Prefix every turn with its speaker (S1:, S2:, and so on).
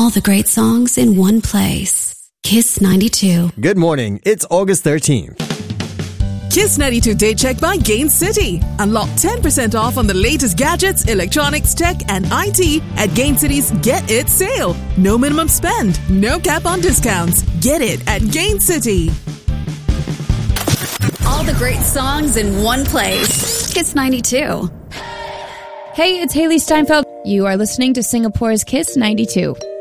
S1: All the great songs in one place. Kiss 92.
S2: Good morning. It's August 13th.
S3: Kiss 92 Day Check by Gain City. Unlock 10% off on the latest gadgets, electronics, tech, and IT at Gain City's Get It sale. No minimum spend, no cap on discounts. Get it at Gain City.
S1: All the great songs in one place. Kiss 92.
S4: Hey, it's Haley Steinfeld. You are listening to Singapore's Kiss 92.